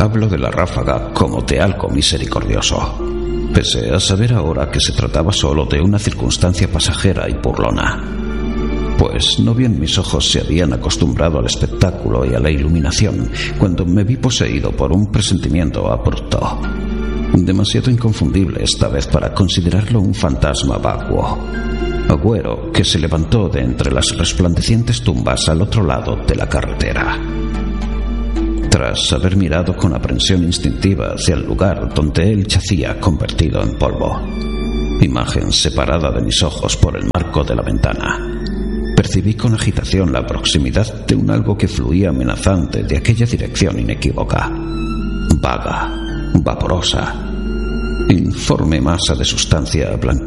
Hablo de la ráfaga como de algo misericordioso, pese a saber ahora que se trataba solo de una circunstancia pasajera y burlona. Pues no bien mis ojos se habían acostumbrado al espectáculo y a la iluminación cuando me vi poseído por un presentimiento abrupto, demasiado inconfundible esta vez para considerarlo un fantasma vacuo, agüero que se levantó de entre las resplandecientes tumbas al otro lado de la carretera. Tras haber mirado con aprensión instintiva hacia el lugar donde él yacía convertido en polvo, imagen separada de mis ojos por el marco de la ventana, percibí con agitación la proximidad de un algo que fluía amenazante de aquella dirección inequívoca, vaga, vaporosa, informe masa de sustancia blanca